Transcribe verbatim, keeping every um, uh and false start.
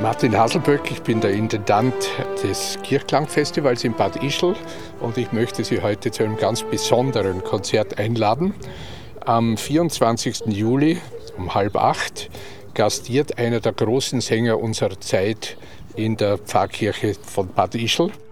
Martin Haselböck, ich bin der Intendant des Kirchklangfestivals in Bad Ischl und ich möchte Sie heute zu einem ganz besonderen Konzert einladen. Am vierundzwanzigsten Juli um halb acht gastiert einer der großen Sänger unserer Zeit in der Pfarrkirche von Bad Ischl.